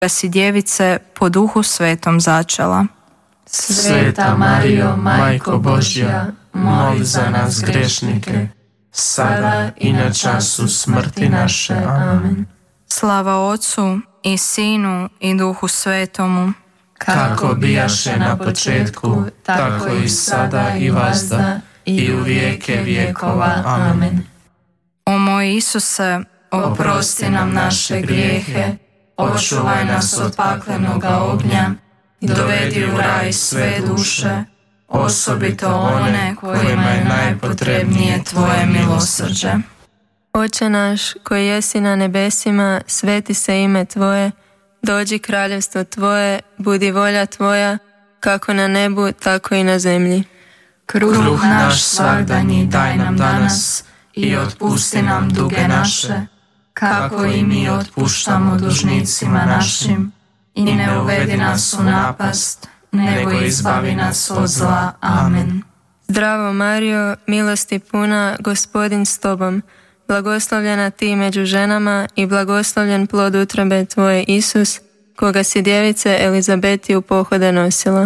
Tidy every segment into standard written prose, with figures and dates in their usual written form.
da si djevice po Duhu Svetom začela. Sveta Marijo, Majko Božja, moli za nas grešnike, sada i na času smrti naše. Amen. Slava Otcu i Sinu i Duhu Svetomu, kako bijaše na početku, tako i sada i vazda, i u vijeke vjekova. Amen. O moj Isuse, oprosti nam naše grijehe, očuvaj nas od paklenoga ognja, dovedi u raj sve duše, osobito one kojima je najpotrebnije tvoje milosrđe. Oče naš, koji jesi na nebesima, sveti se ime tvoje, dođi kraljevstvo tvoje, budi volja tvoja, kako na nebu, tako i na zemlji. Kruh naš svagdanji daj nam danas i otpusti nam duge naše, kako i mi otpuštamo dužnicima našim, i ne uvedi nas u napast, nego izbavi nas od zla. Amen. Zdravo Marijo, milosti puna, Gospodin s tobom, blagoslovljena ti među ženama i blagoslovljen plod utrobe tvoje, Isus, koga si djevice Elizabeti u pohode nosila.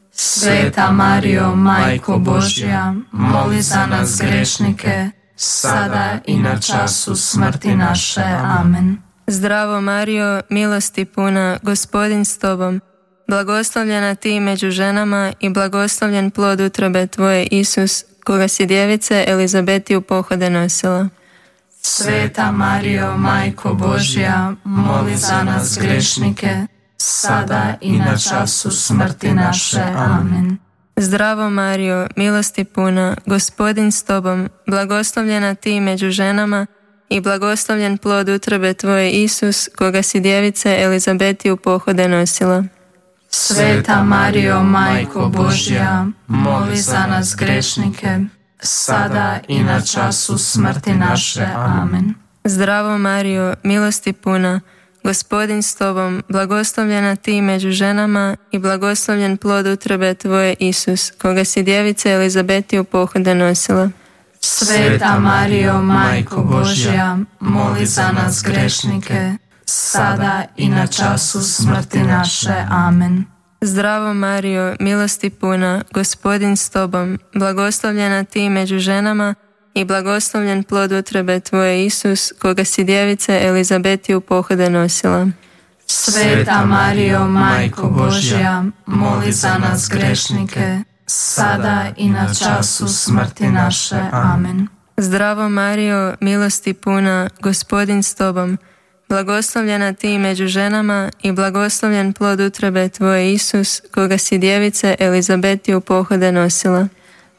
Sveta Marijo, Majko Božja, moli za nas grešnike, sada i na času smrti naše. Amen. Zdravo Marijo, milosti puna, Gospodin s tobom, blagoslovljena ti među ženama i blagoslovljen plod utrobe tvoje, Isus, koga si djevice Elizabeti u pohode nosila. Sveta Marijo, Majko Božja, moli za nas grešnike, sada i na času smrti naše. Amen. Zdravo Marijo, milosti puna, Gospodin s tobom, blagoslovljena ti među ženama i blagoslovljen plod utrobe tvoje, Isus, koga si djevice Elizabeti u pohode nosila. Sveta Marijo, Majko Božja, moli za nas grešnike, sada i na času smrti naše. Amen. Zdravo Marijo, milosti puna, Gospodin s tobom, blagoslovljena ti među ženama i blagoslovljen plod utrobe tvoje, Isus, koga si djevice Elizabeti u pohode nosila. Sveta Marijo, Majko Božja, moli za nas grešnike, sada i na času smrti naše. Amen. Zdravo Marijo, milosti puna, Gospodin s tobom, blagoslovljena ti među ženama i blagoslovljen plod utrobe tvoje, Isus, koga si djevice Elizabeti u pohode nosila. Sveta Marijo, Majko Božja, moli za nas grešnike, sada i na času smrti naše. Amen. Zdravo Marijo, milosti puna, Gospodin s tobom, blagoslovljena ti među ženama i blagoslovljen plod utrobe tvoje, Isus, koga si djevice Elizabeti u pohode nosila.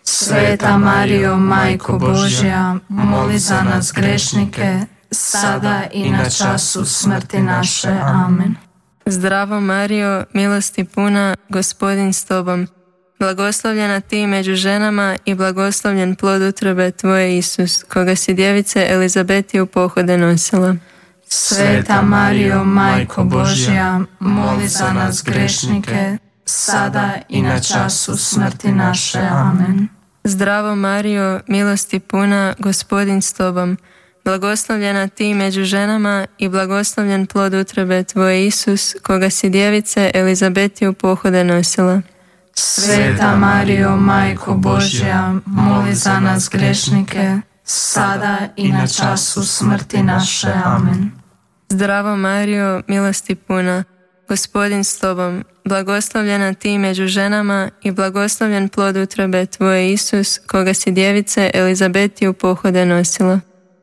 Sveta Marijo, Majko Božja, moli za nas grešnike, sada i na času smrti naše. Amen. Zdravo Marijo, milosti puna, Gospodin s tobom, blagoslovljena ti među ženama i blagoslovljen plod utrobe tvoje, Isus, koga si djevice Elizabeti u pohode nosila. Sveta Marijo, Majko Božja, moli za nas grešnike, sada i na času smrti naše. Amen. Zdravo Marijo, milosti puna, Gospodin s tobom, blagoslovljena ti među ženama i blagoslovljen plod utrobe tvoje, Isus, koga si djevice Elizabeti u pohode nosila. Sveta Marijo, Majko Božja, moli za nas grešnike, sada i na času smrti naše. Amen. Zdravo Marijo, milosti puna, Gospodin s tobom, blagoslovljena ti među ženama i blagoslovljen plod utrobe tvoje, Isus, koga si djevice Elizabeti u pohode nosila.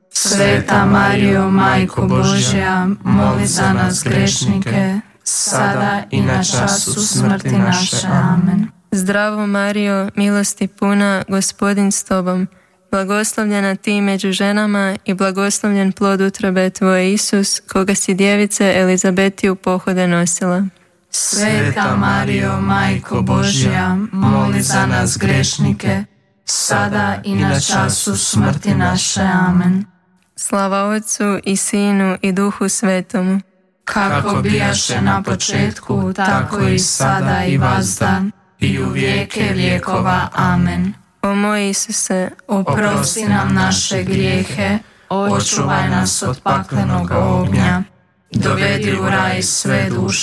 Sveta Marijo, Majko Božja, moli za nas grešnike, sada i na času smrti naše. Amen. Zdravo Marijo, milosti puna, Gospodin s tobom, blagoslovljena ti među ženama i blagoslovljen plod utrobe tvoje, Isus, koga si djevice Elizabeti u pohode nosila. Sveta Marijo, Majko Božja, moli za nas grešnike, sada i na času smrti naše. Amen. Slava Otcu i Sinu i Duhu Svetomu, kako bijaše na početku, tako i sada i vazda, i u vijeke vjekova. Amen. O moj Isuse, oprosti nam naše grijehe, očuvaj nas od paklenog ognja, dovedi u raj sve duše,